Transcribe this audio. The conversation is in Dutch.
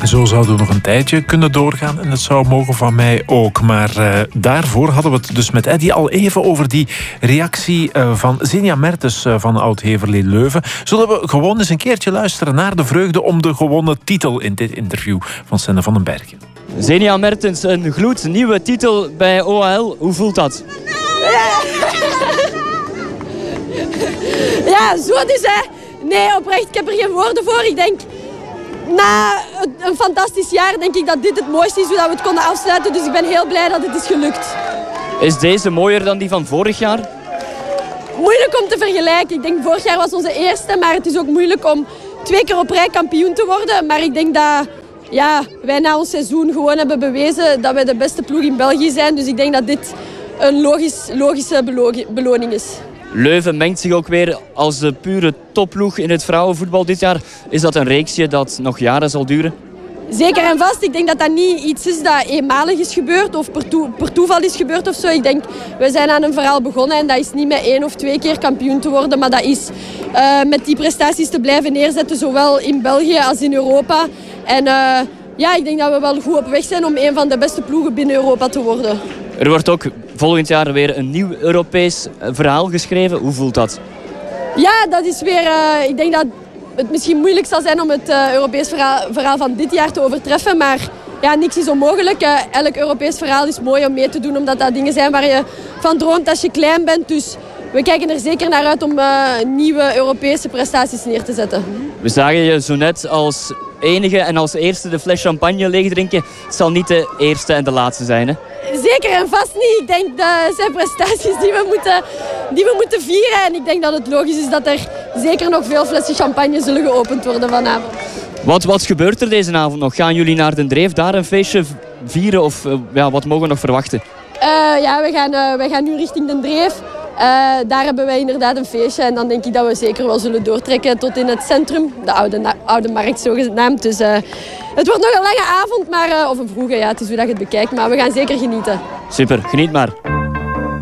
En zo zouden we nog een tijdje kunnen doorgaan. En dat zou mogen van mij ook. Maar daarvoor hadden we het dus met Eddy al even over die reactie van Xenia Mertens van Oud-Heverlee Leuven. Zullen we gewoon eens een keertje luisteren naar de vreugde om de gewonnen titel in dit interview van Senne van den Bergen. Xenia Mertens, een gloednieuwe titel bij OHL. Hoe voelt dat? Ja, zo dus hè. Nee, oprecht, ik heb er geen woorden voor. Ik denk, na een fantastisch jaar denk ik dat dit het mooiste is hoe we het konden afsluiten. Dus ik ben heel blij dat het is gelukt. Is deze mooier dan die van vorig jaar? Moeilijk om te vergelijken. Ik denk, vorig jaar was onze eerste, maar het is ook moeilijk om 2 keer op rij kampioen te worden. Maar ik denk dat wij na ons seizoen gewoon hebben bewezen dat wij de beste ploeg in België zijn. Dus ik denk dat dit een logische beloning is. Leuven mengt zich ook weer als de pure topploeg in het vrouwenvoetbal dit jaar. Is dat een reeksje dat nog jaren zal duren? Zeker en vast. Ik denk dat dat niet iets is dat eenmalig is gebeurd of per toeval is gebeurd of zo. Ik denk, we zijn aan een verhaal begonnen en dat is niet met 1 of 2 keer kampioen te worden, maar dat is met die prestaties te blijven neerzetten, zowel in België als in Europa. En ik denk dat we wel goed op weg zijn om een van de beste ploegen binnen Europa te worden. Er wordt ook volgend jaar weer een nieuw Europees verhaal geschreven. Hoe voelt dat? Ja, dat is weer... ik denk dat het misschien moeilijk zal zijn om het Europees verhaal van dit jaar te overtreffen. Maar ja, niks is onmogelijk. Elk Europees verhaal is mooi om mee te doen, omdat dat dingen zijn waar je van droomt als je klein bent. Dus we kijken er zeker naar uit om nieuwe Europese prestaties neer te zetten. We zagen je zo net als enige en als eerste de fles champagne leegdrinken. Het zal niet de eerste en de laatste zijn, hè? Zeker en vast niet. Ik denk dat zijn prestaties die we moeten vieren. En ik denk dat het logisch is dat er zeker nog veel flessen champagne zullen geopend worden vanavond. Wat gebeurt er deze avond nog? Gaan jullie naar Den Dreef daar een feestje vieren? Of wat mogen we nog verwachten? We gaan nu richting Den Dreef. Daar hebben wij inderdaad een feestje. En dan denk ik dat we zeker wel zullen doortrekken tot in het centrum. De oude markt zogenaamd. Dus het wordt nog een lange avond, of een vroege. Ja, het is hoe dat je het bekijkt. Maar we gaan zeker genieten. Super, geniet maar.